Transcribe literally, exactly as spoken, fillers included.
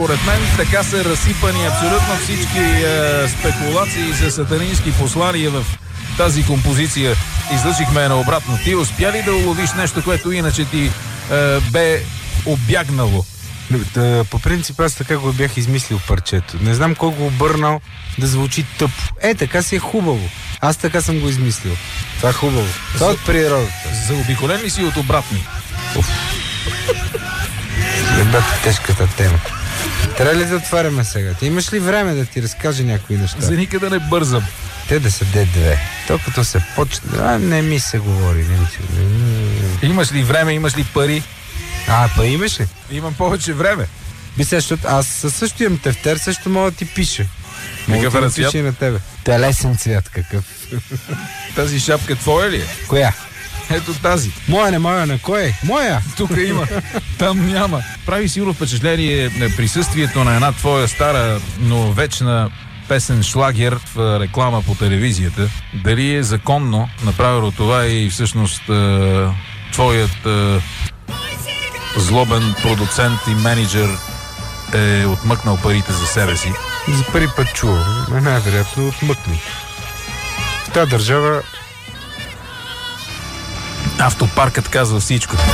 според мен така са разсипани абсолютно всички е, спекулации за сатанински послания в тази композиция. Излъчихме на обратно. Ти успя ли да уловиш нещо, което иначе ти е, бе обягнало? По принцип аз така го бях измислил парчето. Не знам кой го обърнал да звучи тъпо. Е, така си е хубаво. Аз така съм го измислил. Това е хубаво. Това е от природата. Заобиколен ли си от обратни? Ебата тежката тема. Трябва ли да отваряме сега? Ти имаш ли време да ти разкажа някои неща? За никъде не бързам. Те да са Д две. То като се почне... А, не ми се говори. Не ми се... Имаш ли време, имаш ли пари? А, па имаш ли? Имам повече време. Би се, защото аз също имам тефтер, също мога да ти пише. Какъв е на цвят? И на тебе. Телесен цвят какъв. Тази шапка твоя ли е? Коя? Ето тази. Моя, не моя, на кой е? Моя? Тук има, там няма. Прави сигурно впечатление присъствието на една твоя стара, но вечна песен шлагер в реклама по телевизията. Дали е законно направило това и всъщност е, твоят е, злобен продуцент и менеджер е отмъкнал парите за себе си? За първи път чувам. Най-вероятно отмъкни. В тази държава Автопаркът казва всичко.